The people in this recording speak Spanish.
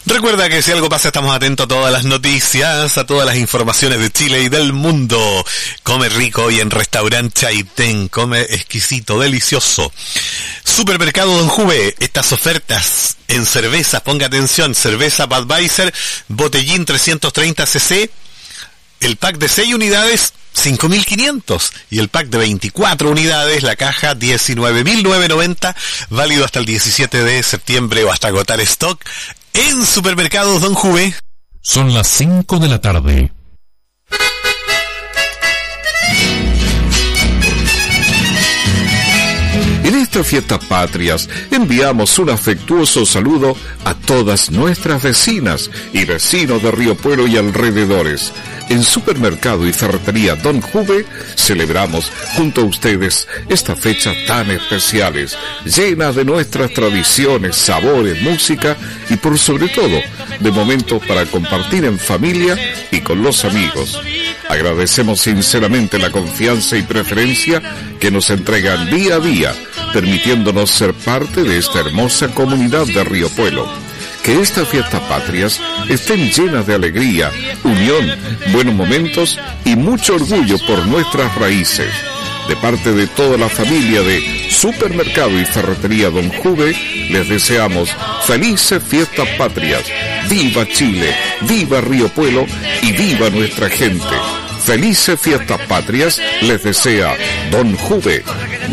Recuerda que si algo pasa estamos atentos a todas las noticias, a todas las informaciones de Chile y del mundo. Come rico hoy en Restaurante Chaitén, come exquisito, delicioso. Supermercado Don Juve, estas ofertas en cervezas, ponga atención, cerveza Budweiser, botellín 330 cc, el pack de 6 unidades, 5.500, y el pack de 24 unidades, la caja 19.990, válido hasta el 17 de septiembre o hasta agotar stock en Supermercados Don Juve. Son las 5 de la tarde. En estas fiestas patrias enviamos un afectuoso saludo a todas nuestras vecinas y vecinos de Río Puelo y alrededores. En Supermercado y Ferretería Don Juve celebramos junto a ustedes estas fechas tan especiales, llenas de nuestras tradiciones, sabores, música y por sobre todo de momentos para compartir en familia y con los amigos. Agradecemos sinceramente la confianza y preferencia que nos entregan día a día, permitiéndonos ser parte de esta hermosa comunidad de Río Puelo. Que estas fiestas patrias estén llenas de alegría, unión, buenos momentos y mucho orgullo por nuestras raíces. De parte de toda la familia de Supermercado y Ferretería Don Juve, les deseamos felices fiestas patrias. ¡Viva Chile! ¡Viva Río Puelo! ¡Y viva nuestra gente! Felices fiestas patrias les desea Don Juve.